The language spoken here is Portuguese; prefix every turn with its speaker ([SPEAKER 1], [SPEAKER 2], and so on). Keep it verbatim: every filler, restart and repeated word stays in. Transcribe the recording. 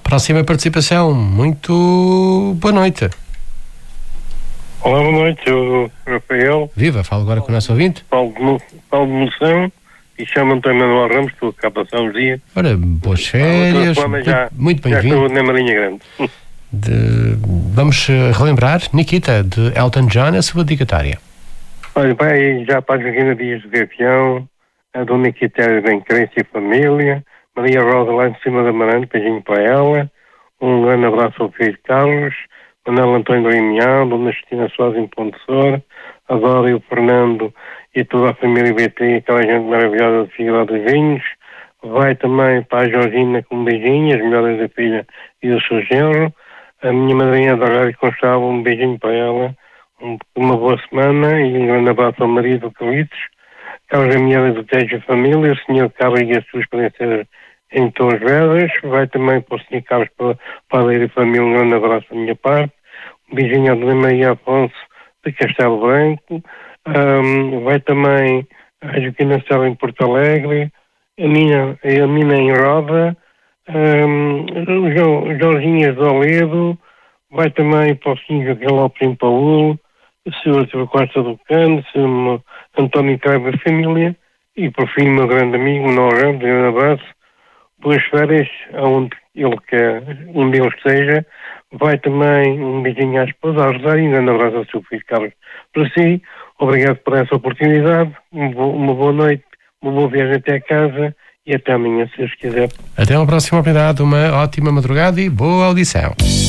[SPEAKER 1] Próxima participação. Muito boa noite.
[SPEAKER 2] Olá, boa noite, eu sou Rafael.
[SPEAKER 1] Viva, falo agora com o nosso ouvinte.
[SPEAKER 2] Paulo de, Mo- Paulo de Moção e chamo-me também Manuel Ramos, estou cá a passar uns dias.
[SPEAKER 1] Ora, boas férias,
[SPEAKER 2] Outra
[SPEAKER 1] muito,
[SPEAKER 2] já,
[SPEAKER 1] muito
[SPEAKER 2] já
[SPEAKER 1] bem-vindo.
[SPEAKER 2] estou na Marinha Grande.
[SPEAKER 1] De- Vamos eh, relembrar, Nikita, de Elton John, a sua dedicatória.
[SPEAKER 2] Olha, vai já para as Joaquina Dias do Gavião, a Dona Quitéria da Encrença e Família, Maria Rosa lá em cima da Marante, beijinho para ela, um grande abraço ao filho Carlos, Manuel António do Imião, Dona Justina Soares em Ponte Sor, a Dora e o Fernando e toda a família B T, aquela gente maravilhosa de Figueiró dos Vinhos. Vai também para a Georgina com um beijinho, as melhores da filha e do seu genro. A minha madrinha da Rádio Constava, um beijinho para ela, um, uma boa semana e um grande abraço ao marido Calitos, Carlos Amiela do Tejo Família, o senhor Carlos e as suas princesas em Torres Vedras. Vai também para o senhor Carlos Padeiro e Família, um grande abraço da minha parte. Um beijinho à Dona Maria Afonso de Castelo Branco. Um, vai também a Joaquina Stella em Porto Alegre, a minha, a mina em Roda, um, o Jo- Jorginhas de Oledo, vai também para o senhor Joaquim Lopes em Paulo, o senhor Artur Costa do Cano, o senhor António Cabo da Família, e por fim, meu grande amigo, Manuel Ramos, um grande abraço, boas férias, aonde ele quer, um deles seja. Vai também um beijinho à esposa, a Rosário, e um grande abraço ao seu filho Carlos. Para si, obrigado por essa oportunidade, uma boa, uma boa noite, uma boa viagem até a casa e até amanhã, se Deus quiser.
[SPEAKER 1] Até uma próxima oportunidade, uma ótima madrugada e boa audição.